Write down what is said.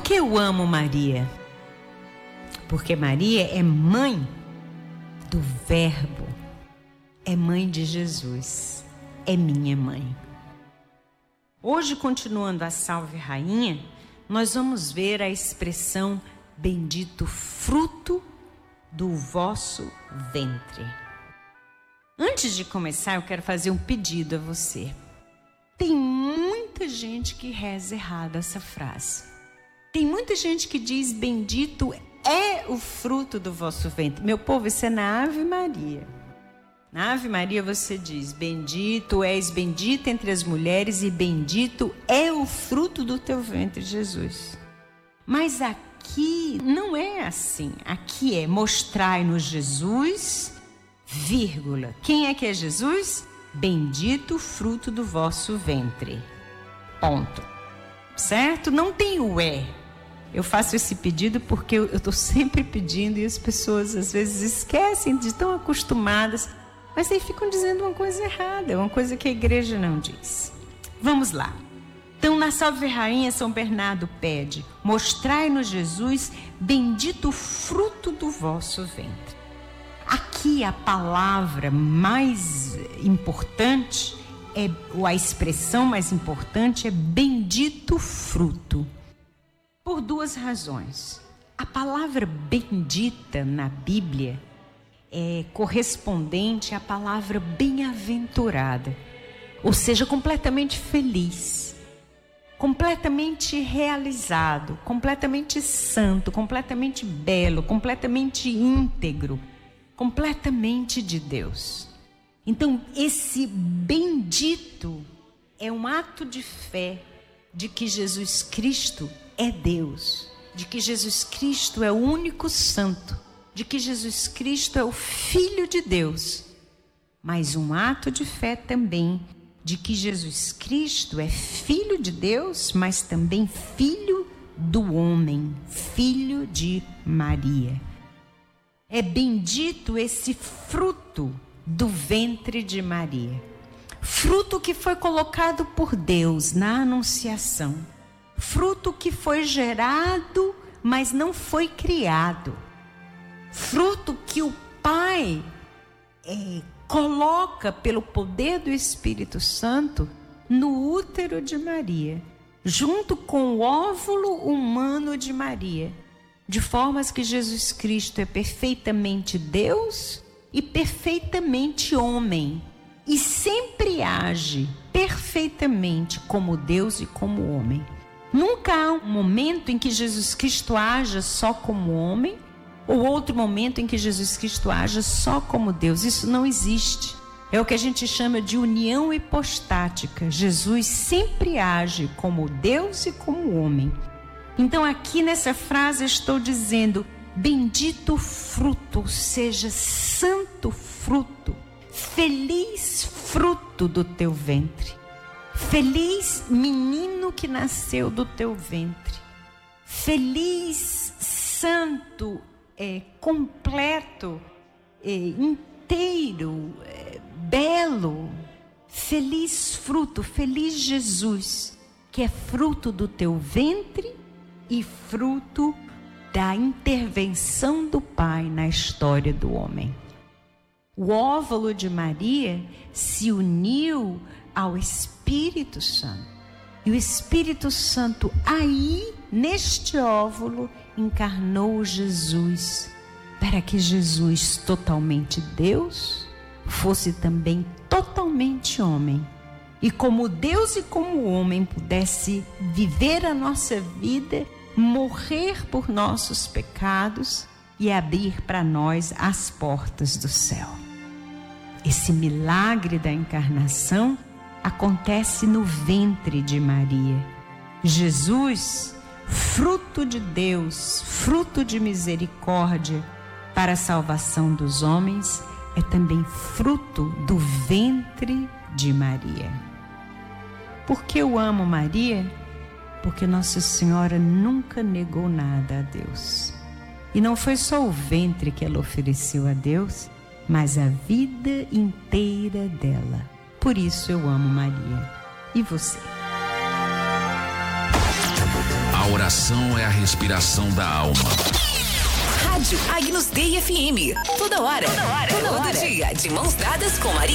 que eu amo Maria? Porque Maria é mãe do Verbo, é mãe de Jesus, é minha mãe. Hoje, continuando a Salve Rainha, nós vamos ver a expressão bendito fruto do vosso ventre. Antes de começar, eu quero fazer um pedido a você. Tem muita gente que reza errado essa frase. Tem muita gente que diz bendito é o fruto do vosso ventre. Meu povo, isso é na Ave Maria. Na Ave Maria você diz: bendito és bendita entre as mulheres e bendito é o fruto do teu ventre, Jesus. Mas aqui não é assim. Aqui é mostrai-nos Jesus, vírgula. Quem é que é Jesus? Bendito o fruto do vosso ventre. Ponto. Certo? Não tem o é. Eu faço esse pedido porque eu estou sempre pedindo e as pessoas às vezes esquecem de tão acostumadas, mas aí ficam dizendo uma coisa errada, uma coisa que a igreja não diz. Vamos lá. Então, na Salve Rainha, São Bernardo pede: mostrai-nos Jesus, bendito o fruto do vosso ventre. Aqui a palavra mais importante, ou a expressão mais importante é bendito fruto. Por duas razões. A palavra bendita na Bíblia é correspondente à palavra bem-aventurada, ou seja, completamente feliz, completamente realizado, completamente santo, completamente belo, completamente íntegro, completamente de Deus. Então, esse bendito é um ato de fé de que Jesus Cristo é Deus, de que Jesus Cristo é o único santo, de que Jesus Cristo é o Filho de Deus, mas um ato de fé também de que Jesus Cristo é Filho de Deus, mas também Filho do homem, Filho de Maria. É bendito esse fruto do ventre de Maria, fruto que foi colocado por Deus na Anunciação, fruto que foi gerado, mas não foi criado, fruto que o Pai coloca pelo poder do Espírito Santo no útero de Maria, junto com o óvulo humano de Maria, de formas que Jesus Cristo é perfeitamente Deus e perfeitamente homem, e sempre age perfeitamente como Deus e como homem. Nunca há um momento em que Jesus Cristo haja só como homem, ou outro momento em que Jesus Cristo haja só como Deus. Isso não existe. É o que a gente chama de união hipostática. Jesus sempre age como Deus e como homem. Então aqui nessa frase eu estou dizendo: bendito fruto, ou seja, santo fruto, feliz fruto do teu ventre, feliz menino que nasceu do teu ventre, feliz, santo, completo, inteiro, belo, feliz fruto, feliz Jesus, que é fruto do teu ventre e fruto da intervenção do Pai na história do homem. O óvulo de Maria se uniu ao Espírito Santo. E o Espírito Santo aí, neste óvulo, encarnou Jesus, para que Jesus, totalmente Deus, fosse também totalmente homem. E como Deus e como homem pudesse viver a nossa vida, morrer por nossos pecados e abrir para nós as portas do céu. Esse milagre da encarnação acontece no ventre de Maria. Jesus, fruto de Deus, fruto de misericórdia para a salvação dos homens, é também fruto do ventre de Maria. Por que eu amo Maria? Porque Nossa Senhora nunca negou nada a Deus. E não foi só o ventre que ela ofereceu a Deus, mas a vida inteira dela. Por isso eu amo Maria. E você? A A oração é a respiração da alma. Rádio Agnus Dei FM. Toda hora. Todo dia. De mãos dadas com Maria.